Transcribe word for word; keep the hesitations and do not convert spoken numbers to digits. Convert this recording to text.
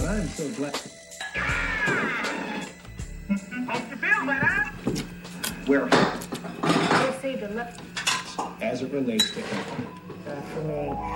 I'm so glad. Hope you feel better. Where? I would say the left. As it relates to him. Uh, for me.